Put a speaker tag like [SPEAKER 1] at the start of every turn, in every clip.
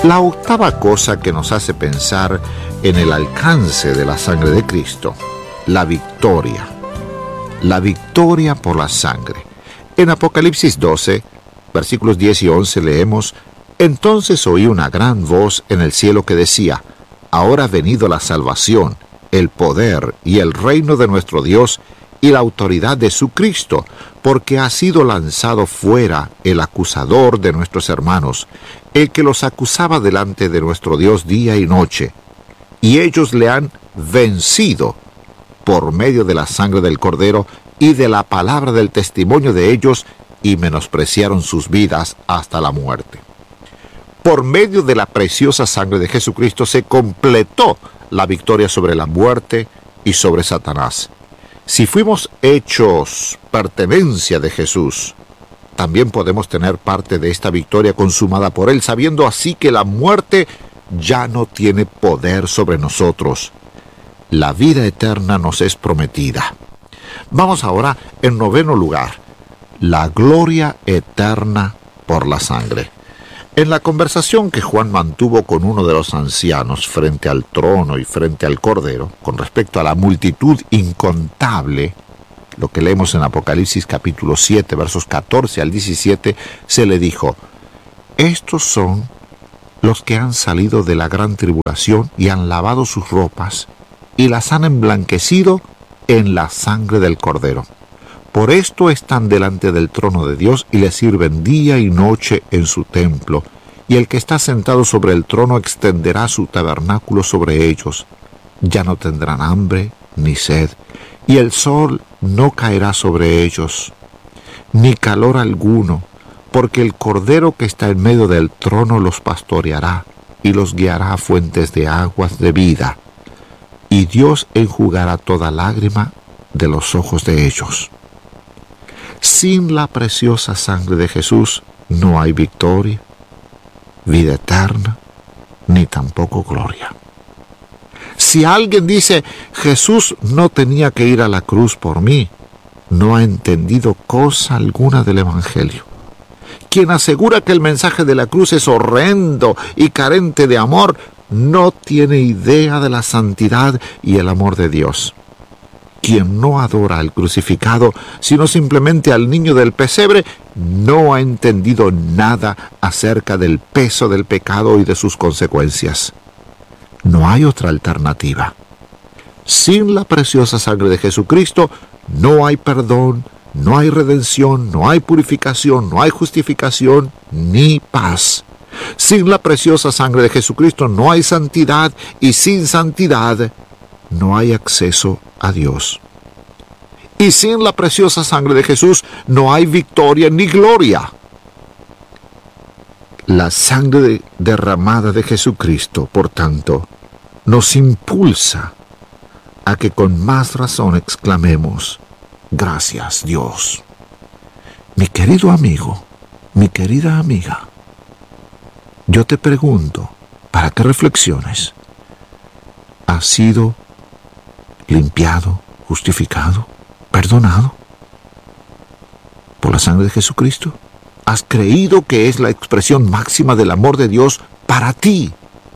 [SPEAKER 1] La octava cosa que nos hace pensar en el alcance de la sangre de Cristo, la victoria. La victoria por la sangre. En Apocalipsis 12, versículos 10 y 11 leemos: Entonces oí una gran voz en el cielo que decía: Ahora ha venido la salvación, el poder y el reino de nuestro Dios y la autoridad de su Cristo, porque ha sido lanzado fuera el acusador de nuestros hermanos, el que los acusaba delante de nuestro Dios día y noche, y ellos le han vencido por medio de la sangre del Cordero y de la palabra del testimonio de ellos, y menospreciaron sus vidas hasta la muerte. Por medio de la preciosa sangre de Jesucristo se completó la victoria sobre la muerte y sobre Satanás. Si fuimos hechos pertenencia de Jesús, también podemos tener parte de esta victoria consumada por Él, sabiendo así que la muerte ya no tiene poder sobre nosotros. La vida eterna nos es prometida. Vamos ahora en noveno lugar, la gloria eterna por la sangre. En la conversación que Juan mantuvo con uno de los ancianos frente al trono y frente al Cordero, con respecto a la multitud incontable, lo que leemos en Apocalipsis capítulo 7, versos 14 al 17, se le dijo: Estos son los que han salido de la gran tribulación y han lavado sus ropas y las han emblanquecido en la sangre del Cordero. Por esto están delante del trono de Dios y le sirven día y noche en su templo, y el que está sentado sobre el trono extenderá su tabernáculo sobre ellos. Ya no tendrán hambre ni sed, y el sol no caerá sobre ellos, ni calor alguno, porque el Cordero que está en medio del trono los pastoreará y los guiará a fuentes de aguas de vida, y Dios enjugará toda lágrima de los ojos de ellos. Sin la preciosa sangre de Jesús no hay victoria, vida eterna, ni tampoco gloria. Si alguien dice: Jesús no tenía que ir a la cruz por mí, no ha entendido cosa alguna del Evangelio. Quien asegura que el mensaje de la cruz es horrendo y carente de amor, no tiene idea de la santidad y el amor de Dios. Quien no adora al crucificado, sino simplemente al niño del pesebre, no ha entendido nada acerca del peso del pecado y de sus consecuencias. No hay otra alternativa. Sin la preciosa sangre de Jesucristo, no hay perdón, no hay redención, no hay purificación, no hay justificación, ni paz. Sin la preciosa sangre de Jesucristo no hay santidad, y sin santidad no hay acceso a Dios. Y sin la preciosa sangre de Jesús no hay victoria ni gloria. La sangre derramada de Jesucristo, por tanto, nos impulsa a que con más razón exclamemos: gracias, Dios. Mi querido amigo, mi querida amiga, yo te pregunto para que reflexiones: ¿has sido limpiado, justificado, perdonado por la sangre de Jesucristo? ¿Has creído que es la expresión máxima del amor de Dios para ti?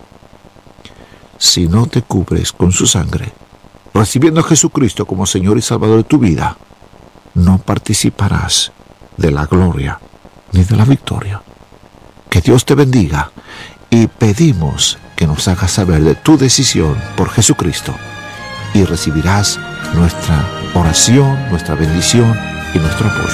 [SPEAKER 1] Si no te cubres con su sangre, recibiendo a Jesucristo como Señor y Salvador de tu vida, no participarás de la gloria ni de la victoria. Que Dios te bendiga, y pedimos que nos hagas saber de tu decisión por Jesucristo, y recibirás nuestra oración, nuestra bendición y nuestro apoyo.